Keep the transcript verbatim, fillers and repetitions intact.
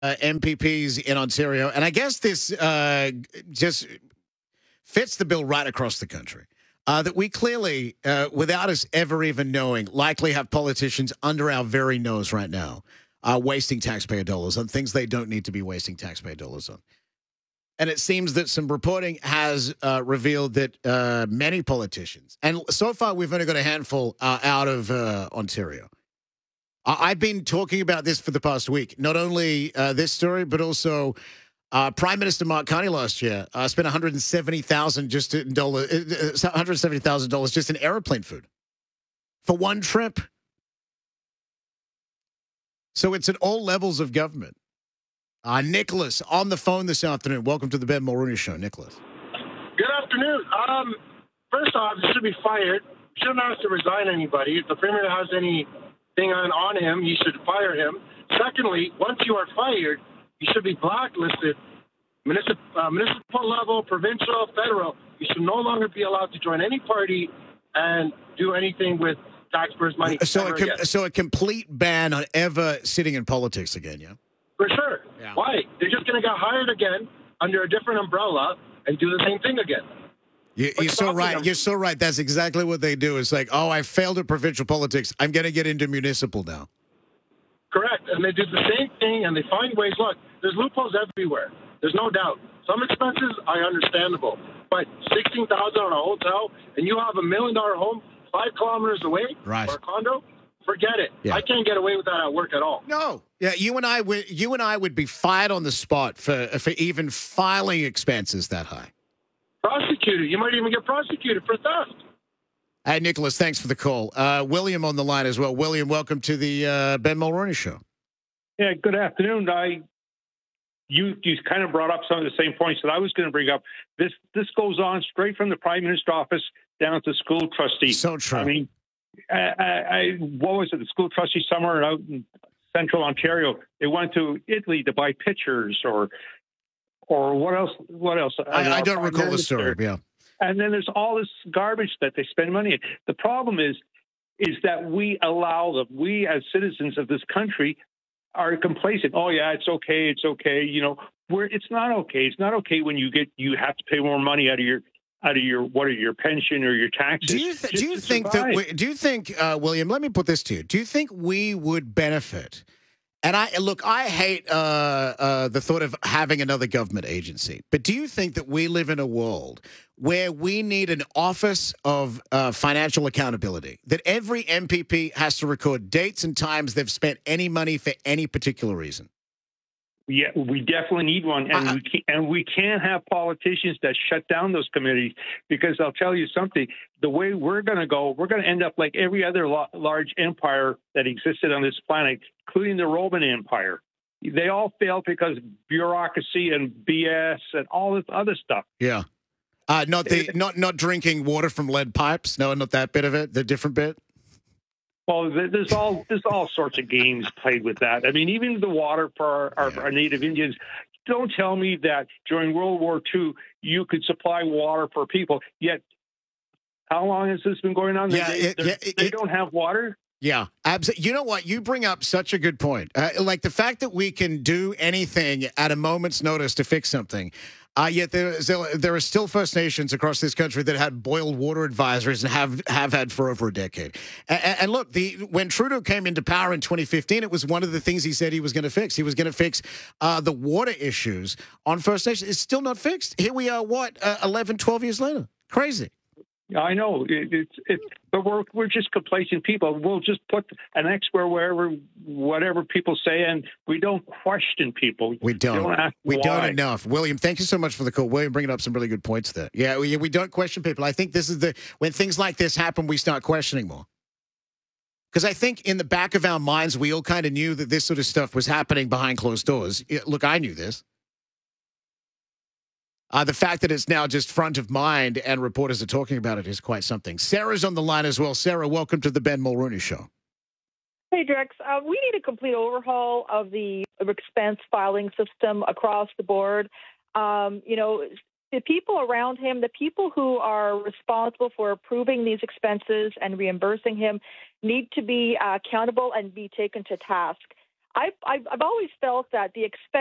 uh, M P Ps in Ontario, and I guess this uh, just fits the bill right across the country. Uh, that we clearly, uh, without us ever even knowing, likely have politicians under our very nose right now uh, wasting taxpayer dollars on things they don't need to be wasting taxpayer dollars on. And it seems that some reporting has uh, revealed that uh, many politicians, and so far we've only got a handful uh, out of uh, Ontario. I- I've been talking about this for the past week, not only uh, this story, but also uh, Prime Minister Mark Carney last year uh, spent one hundred seventy thousand dollars just in dollar, uh, one hundred seventy thousand dollars just in airplane food for one trip. So it's at all levels of government. Uh, Nicholas on the phone this afternoon. Welcome to the Ben Mulrooney Show, Nicholas. Good afternoon. Um, first off, he should be fired. Shouldn't have to resign anybody. If the premier has anything on, on him, he should fire him. Secondly, once you are fired, you should be blacklisted. Municipal, uh, municipal level, provincial, federal. You should no longer be allowed to join any party and do anything with taxpayers' money. So a, com- again. so a complete ban on ever sitting in politics again, yeah? For sure. Yeah. Why? They're just going to get hired again under a different umbrella and do the same thing again. You, you're so right. Them? You're so right. That's exactly what they do. It's like, oh, I failed at provincial politics. I'm going to get into municipal now. Correct. And they do the same thing, and they find ways. Look, there's loopholes everywhere. There's no doubt. Some expenses are understandable. But sixteen thousand dollars on a hotel, and you have a million-dollar home five kilometers away, right, or a condo, forget it. Yeah. I can't get away with that at work at all. No. Yeah, you and I would you and I would be fired on the spot for for even filing expenses that high. Prosecuted. You might even get prosecuted for theft. Hey, Nicholas, thanks for the call. Uh, William on the line as well. William, welcome to the uh, Ben Mulrooney Show. Yeah, good afternoon. I you you kind of brought up some of the same points that I was going to bring up. This this goes on straight from the Prime Minister's office down to school trustees. So true. I mean, I, I, what was it? The school trustee somewhere out in central Ontario. They went to Italy to buy pictures, or or what else? What else? I, I, I don't recall the story. Yeah. And then there's all this garbage that they spend money on. The problem is, is that we allow them. We as citizens of this country are complacent. Oh yeah, it's okay. It's okay. You know, where it's not okay. It's not okay when you get you have to pay more money out of your out of your what are your pension or your taxes. Do you th- do you think that we, do you think uh, William? Let me put this to you. Do you think we would benefit? And I look, I hate uh, uh, the thought of having another government agency. But do you think that we live in a world where we need an office of uh, financial accountability, that every M P P has to record dates and times they've spent any money for any particular reason? Yeah, we definitely need one, and uh, we can't, and we can't have politicians that shut down those committees, because I'll tell you something: the way we're going to go, we're going to end up like every other lo- large empire that existed on this planet, including the Roman Empire. They all failed because bureaucracy and B S and all this other stuff. Yeah, uh, not the not not drinking water from lead pipes. No, not that bit of it. The different bit. Well, there's all there's all sorts of games played with that. I mean, even the water for our, our, yeah. our native Indians. Don't tell me that during World War Two you could supply water for people. Yet, how long has this been going on? Yeah, they it, yeah, they it, don't have water. Yeah, absolutely. You know what? You bring up such a good point. Uh, like the fact that we can do anything at a moment's notice to fix something. Uh, yet there, there are still First Nations across this country that had boiled water advisories and have, have had for over a decade. And, and look, the when Trudeau came into power in twenty fifteen, it was one of the things he said he was going to fix. He was going to fix uh, the water issues on First Nations. It's still not fixed. Here we are, what, uh, eleven, twelve years later? Crazy. I know it, it's it, but we're we're just complacent people. We'll just put an expert wherever, whatever people say, and we don't question people. We don't. We don't, we why. don't enough. William, thank you so much for the call. William, bringing up some really good points there. Yeah, we, we don't question people. I think this is the when things like this happen, we start questioning more. Because I think in the back of our minds, we all kind of knew that this sort of stuff was happening behind closed doors. Look, I knew this. Uh, the fact that it's now just front of mind and reporters are talking about it is quite something. Sarah's on the line as well. Sarah, welcome to the Ben Mulrooney Show. Hey, Drex. Uh, we need a complete overhaul of the expense filing system across the board. Um, you know, the people around him, the people who are responsible for approving these expenses and reimbursing him need to be uh, accountable and be taken to task. I've, I've I've always felt that the expense